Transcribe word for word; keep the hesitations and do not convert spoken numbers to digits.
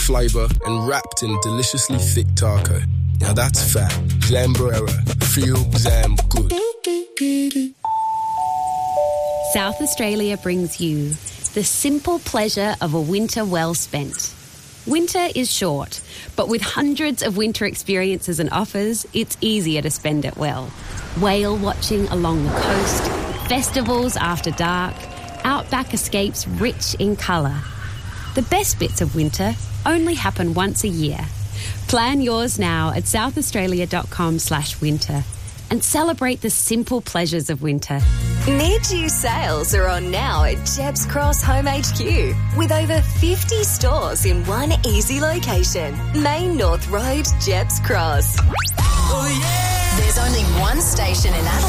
flavour and wrapped in deliciously thick taco. Now that's fat. Zambrera. Feel Zam good. South Australia brings you the simple pleasure of a winter well spent. Winter is short, but with hundreds of winter experiences and offers, it's easier to spend it well. Whale watching along the coast, festivals after dark, outback escapes rich in colour. The best bits of winter only happen once a year. Plan yours now at southaustralia.com slash winter and celebrate the simple pleasures of winter. Mid-year sales are on now at Jebbs Cross Home H Q with over fifty stores in one easy location. Main North Road, Jebbs Cross. Oh, yeah! There's only one station in Adelaide